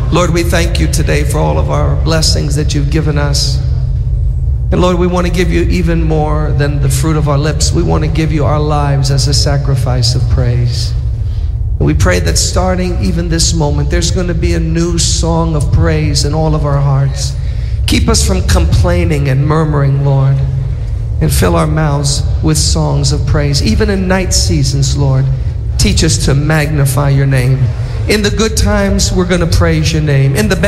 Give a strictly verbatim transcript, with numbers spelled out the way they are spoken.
Lord, we thank you today for all of our blessings that you've given us. And Lord, we want to give you even more than the fruit of our lips. We want to give you our lives as a sacrifice of praise. And we pray that starting even this moment, there's going to be a new song of praise in all of our hearts. Keep us from complaining and murmuring, Lord, and fill our mouths with songs of praise. Even in night seasons, Lord, teach us to magnify your name. In the good times, we're going to praise your name. In the bad